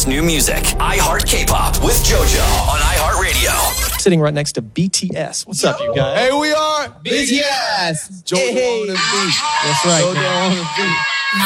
best new music. iHeart K-Pop with JoJo on iHeartRadio. Sitting right next to BTS. What's up, you guys? Hey, we are BTS. JoJo on the beat. That's right, JoJo man. on the beat.